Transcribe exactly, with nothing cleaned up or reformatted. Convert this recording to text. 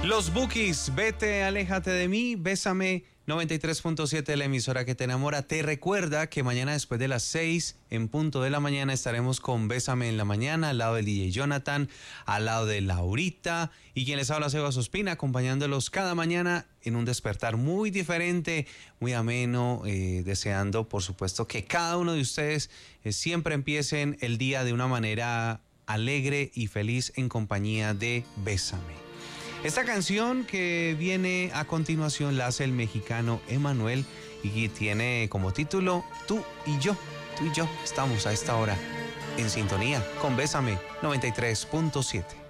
Los Bukis, vete, aléjate de mí, bésame. noventa y tres punto siete, la emisora que te enamora, te recuerda que mañana después de las seis en punto de la mañana estaremos con Bésame en la Mañana, al lado del D J Jonathan, al lado de Laurita y quien les habla, Sebas Ospina, acompañándolos cada mañana en un despertar muy diferente, muy ameno, eh, deseando por supuesto que cada uno de ustedes eh, siempre empiecen el día de una manera alegre y feliz en compañía de Bésame. Esta canción que viene a continuación la hace el mexicano Emanuel y tiene como título Tú y yo. Tú y yo estamos a esta hora en sintonía con Bésame noventa y tres punto siete.